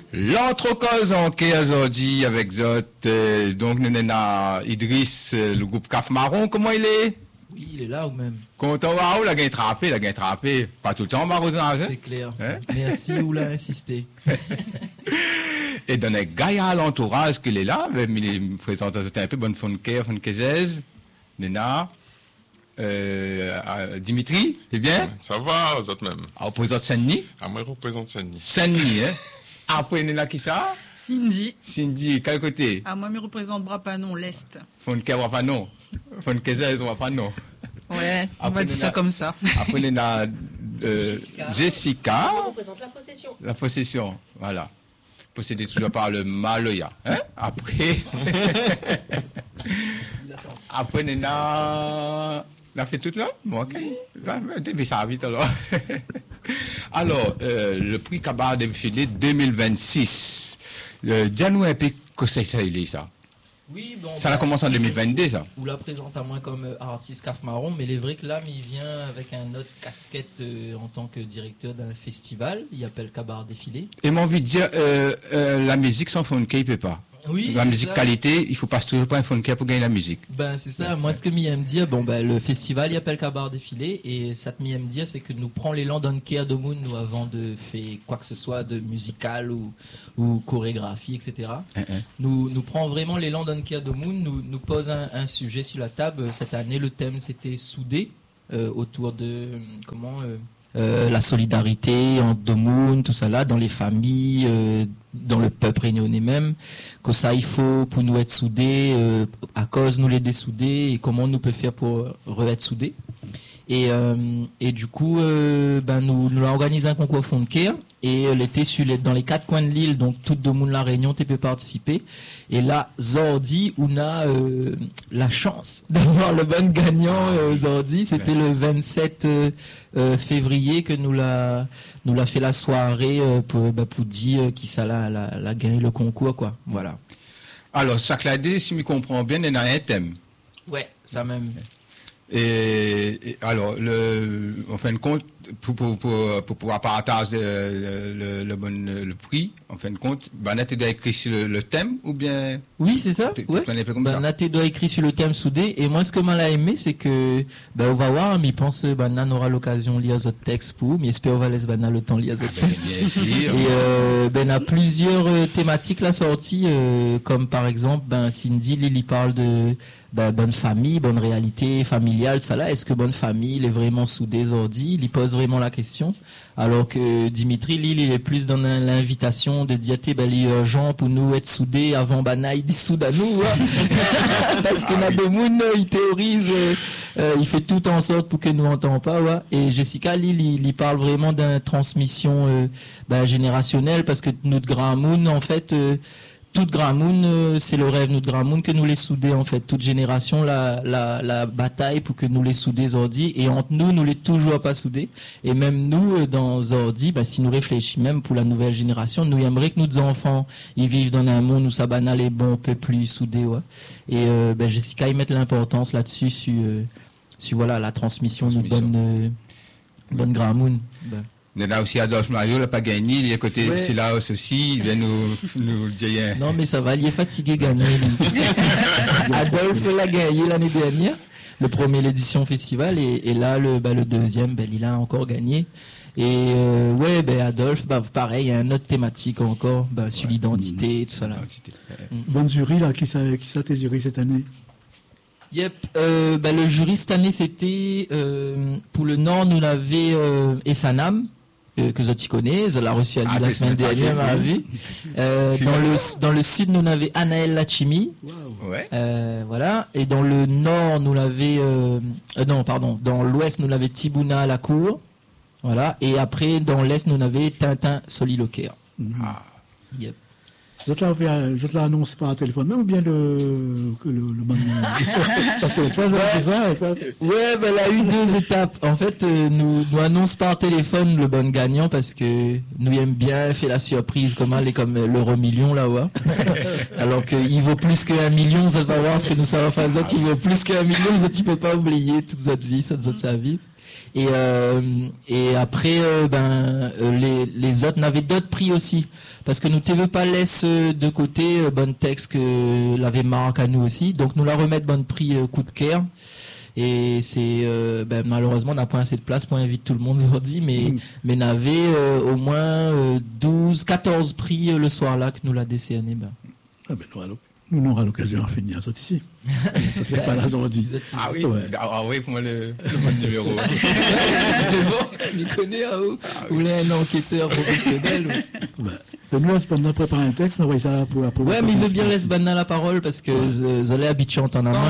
L'entrecause en aujourd'hui avec Zot. Donc, nous avons Idriss, le groupe CAF Marron. Comment il est? Oui, il est là ou même. Content, waouh, la gagne trappé. Pas tout le temps, Marozan. C'est clair. Hein? Merci, ou l'a insisté. Et dans les gars à l'entourage qu'il est là, il me présente un peu bonne Fonkezez, Nena, Dimitri, c'est bien? Ça va, vous autres même. Ah, représente Saint-Denis? Ah, moi, je représente Saint-Denis. Saint-Denis, hein? Après, Nena, qui ça? Cindy. Cindy, quel côté? Ah, moi, je représente Brapanon, l'Est. Fonkezez, Wafanon. Fonkezez, Wafanon. Ouais, on va dire ça comme ça. Après, Nena, Jessica. On représente la possession. La possession, voilà. Possédé toujours par le Maloya. Hein? Après, après, Nena, l'a fait tout là? Bon, ok. Ça va vite alors. Alors, le prix Cabaret défilé 2026. Dis-nous un peu que c'est ça. Oui, bon, ça a commencé en 2022, ça. Vous la présente à moi comme artiste CAF Marron, mais il est vrai que là, il vient avec un autre casquette en tant que directeur d'un festival. Il appelle Cabaret Défilé. Et j'ai envie de dire, la musique sans fond ne peut pas. Oui, la musique ça. Qualité, il faut pas toujours pas un fond pour gagner la musique. Ben c'est ça. Moi, ce que m'aime dire, le festival il appelle Cabaret Défilé et ça te m'aime dire, c'est que nous prend l'élan d'un Kea de Moon nous avant de faire quoi que ce soit de musical ou chorégraphie, etc. Nous prend vraiment l'élan d'un Kea de Moon, nous pose un sujet sur la table. Cette année, le thème c'était soudé autour de la solidarité entre Domoun, tout ça là, dans les familles, dans le peuple réunionnais même, que ça il faut pour nous être soudés, à cause nous les dessouder, et comment nous peut faire pour re-être soudés. Et du coup, nous avons organisé un concours fond de Kea, et l'été dans les 4 coins de l'île, donc tout Domoun la Réunion, tu peux participer. Et là, Zordi, on a la chance d'avoir le bon gagnant Zordi. C'était le 27 février que nous l'a fait la soirée pour dire qui ça l'a gagné le concours, quoi. Voilà. Alors, ça cladé, si je comprends bien, il y a un thème. Ouais, ça même. Et alors, en fin de compte, pour pouvoir partager le prix, en fin de compte, Banat doit écrire sur le thème ou bien? Oui, c'est ça. Banat doit écrire sur le thème soudé. Et moi, ce que m'a aimé, c'est que, on va voir, mais je pense que Banat aura l'occasion de lire d'autres textes pour, mais j'espère qu'on va laisser Banat le temps de lire d'autres textes. Bien sûr. Et on a plusieurs thématiques la sortie, comme par exemple, Cindy, Lily parle de bonne famille, bonne réalité familiale, ça là. Est-ce que bonne famille, il est vraiment soudé Zordi? Il pose vraiment la question. Alors que Dimitri, il est plus dans l'invitation de dire, il est urgent pour nous être soudés avant il dissoudre à nous. Hein? Parce que Nademoun, il théorise, il fait tout en sorte pour que nous n'entendons pas. Ouais? Et Jessica, il parle vraiment d'une transmission générationnelle parce que notre grand moon, en fait, toute Grand Moon, c'est le rêve de Grand Moon que nous les souder en fait. Toute génération, la bataille pour que nous les souder Zordi. Et entre nous les toujours pas soudés. Et même nous, dans Zordi, si nous réfléchissons même pour la nouvelle génération, nous aimerions que nos enfants, ils vivent dans un monde où ça banal est bon, peu plus soudé, ouais. Et, Jessica, ils mettent l'importance là-dessus sur voilà, la transmission de bonne Grand Moon. Il y a aussi Adolphe Mario, il n'a pas gagné, il est à côté de Silaos aussi, il vient nous dire. Non, mais ça va, il est fatigué gagner. Adolphe l'a gagné l'année dernière, le premier l'édition festival, et là, le deuxième, il a encore gagné. Et Adolphe, pareil, il y a une autre thématique encore, sur l'identité, tout ça là. Bonne jury, là, qui ça tes jury cette année? Yep, le jury cette année, c'était, pour le Nord, nous l'avait Essanam, que Zoti connaît, je l'ai reçu la semaine dernière, m'a vu. Dans le sud, nous l'avait Anaël Lachimi. Wow. Ouais. Voilà. Et dans le nord, nous l'avait, dans l'ouest, nous l'avait Tibouna à la cour. Voilà. Et après, dans l'est, nous l'avait Tintin Soliloquer. Ah. Yep. Je te l'annonce par téléphone, même ou bien le parce que tu vois, je ça. Elle a eu 2 étapes. En fait, nous annonce par téléphone le bon gagnant parce que nous aimons bien faire la surprise comme l'euro million là-haut. Alors qu'il vaut plus qu'1 million, ça va voir ce que nous savons faire. Il vaut plus qu'1 million, ça tu peux pas oublier toute votre vie, ça toute sa vie. Et après, les autres n'avaient d'autres prix aussi. Parce que nous ne pas laisser de côté bon texte que l'avait Marc à nous aussi. Donc nous la remettre bon prix coup de cœur. Et c'est malheureusement on n'a pas assez de place pour inviter tout le monde aujourd'hui, mais n'avait au moins 12-14 prix le soir là que nous l'a décerné. Nous n'aurons l'occasion de finir ça ici. Ça fait pas la aujourd'hui. Ah oui, Ouais. ah oui, pour moi le bon numéro. Il connaît vous voulez un enquêteur professionnel. Nous, on prépare un texte, on va ça pour Ouais, mais il veut bien laisser Banna la parole parce que je l'ai habitué en temps